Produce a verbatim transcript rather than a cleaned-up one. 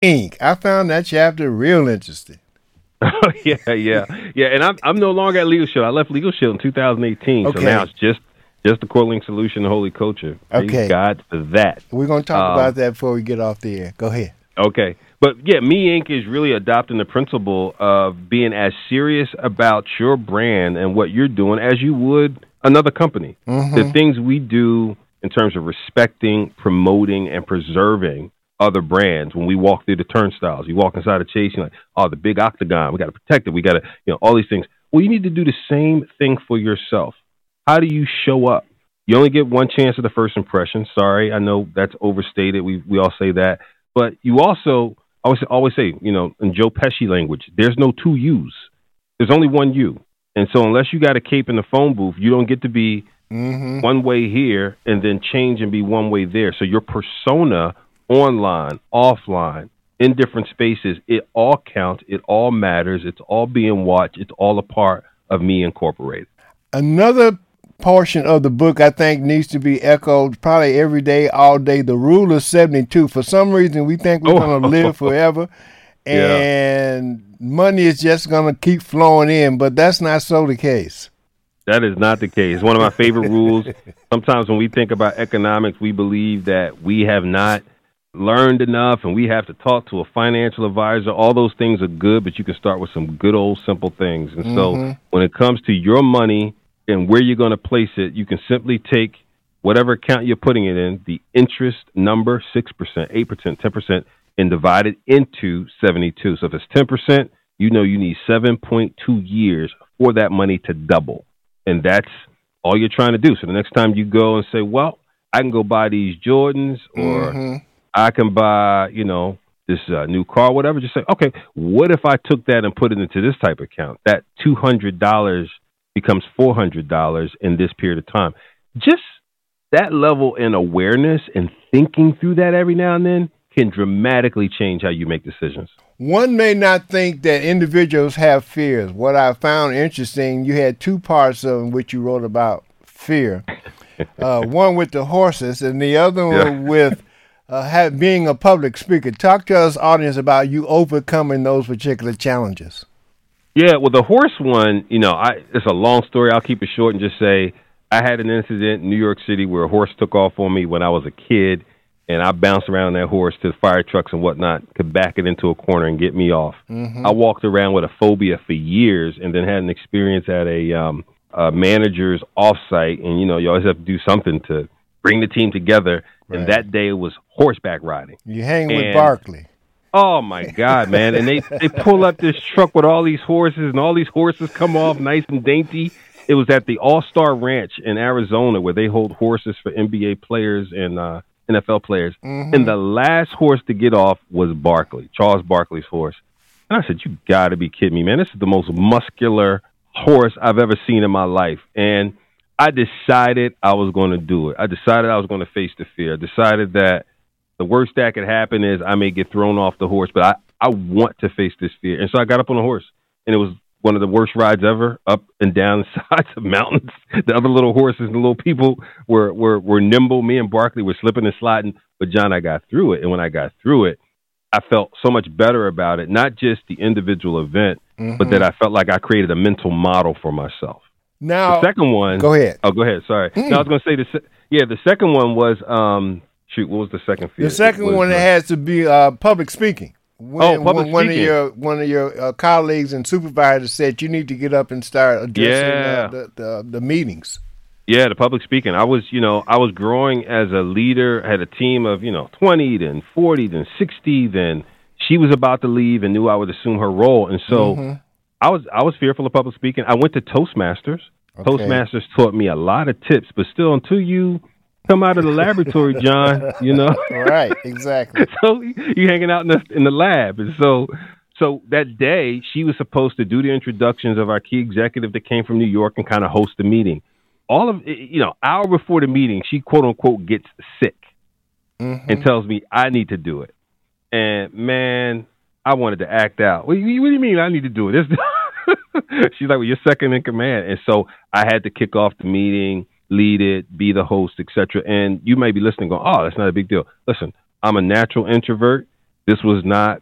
Incorporated. I found that chapter real interesting. Oh yeah, yeah, yeah. And I'm I'm no longer at Legal Shield. I left Legal Shield in two thousand eighteen, Okay. so now it's just just the CoreLink Solution, the Holy Culture. Praise Okay. God for that. We're going to talk Um, about that before we get off the air. Go ahead. Okay. But yeah, Me Incorporated is really adopting the principle of being as serious about your brand and what you're doing as you would another company. Mm-hmm. The things we do in terms of respecting, promoting, and preserving other brands. When we walk through the turnstiles, you walk inside a Chase, you're like, oh, the big octagon, we got to protect it. We got to, you know, all these things. Well, you need to do the same thing for yourself. How do you show up? You only get one chance at the first impression. Sorry, I know that's overstated. We we all say that. But you also always, always say, you know, in Joe Pesci language, there's no two yous. There's only one you. And so unless you got a cape in the phone booth, you don't get to be mm-hmm. one way here and then change and be one way there. So your persona online, offline, in different spaces, it all counts. It all matters. It's all being watched. It's all a part of Me Incorporated. Another portion of the book I think needs to be echoed probably every day, all day. The rule of seventy-two. For some reason, we think we're oh. going to live forever, and yeah. money is just going to keep flowing in, but that's not so the case. That is not the case. One of my favorite rules. Sometimes when we think about economics, we believe that we have not learned enough and we have to talk to a financial advisor. All those things are good, but you can start with some good old simple things. And mm-hmm. so when it comes to your money and where you're going to place it, you can simply take whatever account you're putting it in, the interest number, six percent, eight percent, ten percent, and divide it into seventy-two. So if it's ten percent, you know you need seven point two years for that money to double. And that's all you're trying to do. So the next time you go and say, well, I can go buy these Jordans or mm-hmm. I can buy, you know, this uh, new car, whatever, just say, okay, what if I took that and put it into this type of account? That two hundred dollars becomes four hundred dollars in this period of time. Just that level in awareness and thinking through that every now and then can dramatically change how you make decisions. One may not think that individuals have fears. What I found interesting, you had two parts of which you wrote about fear. uh, one with the horses and the other one yeah. with uh, have, being a public speaker. Talk to us, audience, about you overcoming those particular challenges. Yeah, well, the horse one, you know, I, it's a long story. I'll keep it short and just say I had an incident in New York City where a horse took off on me when I was a kid, and I bounced around that horse to fire trucks and whatnot, could back it into a corner and get me off. Mm-hmm. I walked around with a phobia for years and then had an experience at a, um, a manager's offsite, and, you know, you always have to do something to bring the team together, right. And that day it was horseback riding. You hang and, with Barkley. Oh, my God, man. And they, they pull up this truck with all these horses, and all these horses come off nice and dainty. It was at the All-Star Ranch in Arizona where they hold horses for N B A players and uh, N F L players. Mm-hmm. And the last horse to get off was Barkley, Charles Barkley's horse. And I said, you got to be kidding me, man. This is the most muscular horse I've ever seen in my life. And I decided I was going to do it. I decided I was going to face the fear. I decided that the worst that could happen is I may get thrown off the horse, but I, I want to face this fear. And so I got up on the horse, and it was one of the worst rides ever, up and down the sides of mountains. The other little horses and the little people were, were, were nimble. Me and Barkley were slipping and sliding, but John, I got through it. And when I got through it, I felt so much better about it, not just the individual event, mm-hmm. but that I felt like I created a mental model for myself. Now, the second one. Go ahead. Oh, go ahead. Sorry. Mm. No, I was going to say the yeah. The second one was um. Shoot, what was the second fear? The second was, one uh, has to be uh, public speaking. When, oh, public when one speaking. of your one of your uh, colleagues and supervisors said you need to get up and start addressing yeah. uh, the, the the meetings. Yeah, the public speaking. I was, you know, I was growing as a leader. Had a team of, you know, twenty, then forty, then sixty. Then she was about to leave and knew I would assume her role, and so mm-hmm. I was I was fearful of public speaking. I went to Toastmasters. Okay. Toastmasters taught me a lot of tips, but still, until you come out of the laboratory, John, you know. Right, exactly. So you hanging out in the in the lab, and so so that day she was supposed to do the introductions of our key executive that came from New York and kind of host the meeting. All of you know, hour before the meeting, she quote unquote gets sick mm-hmm. and tells me I need to do it. And man, I wanted to act out. What do you, what do you mean I need to do it? She's like, well, you're second in command, and so I had to kick off the meeting, lead it, be the host, et cetera. And you may be listening going, oh, that's not a big deal. Listen, I'm a natural introvert. This was not